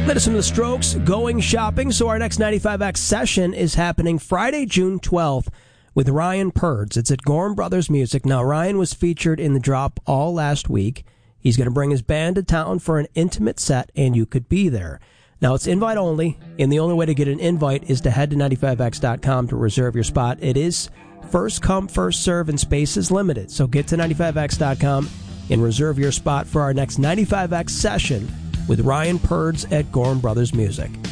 Latest from the Strokes, going shopping. So our next 95X session is happening Friday, June 12th with Ryan Purds. It's at Gorham Brothers Music. Now, Ryan was featured in the drop all last week. He's going to bring his band to town for an intimate set, and you could be there. Now, it's invite only, and the only way to get an invite is to head to 95x.com to reserve your spot. It is first come, first serve, and space is limited. So get to 95x.com and reserve your spot for our next 95X session with Ryan Purds at Gorham Brothers Music.